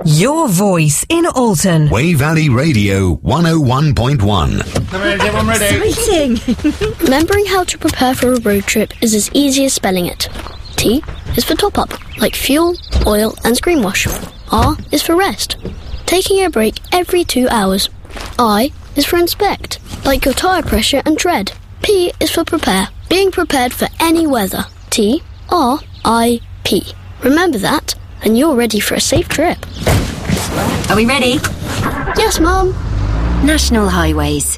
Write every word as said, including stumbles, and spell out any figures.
Your voice in Alton. Way Valley Radio one oh one point one. Come in, everyone ready? Exciting! Remembering how to prepare for a road trip is as easy as spelling it. T is for top up, like fuel, oil and screen wash. R is for rest, taking a break every two hours. I is for inspect, like your tyre pressure and tread. P is for prepare, being prepared for any weather. T, R, I, P. Remember that, and you're ready for a safe trip. Are we ready? Yes, Mum. National Highways.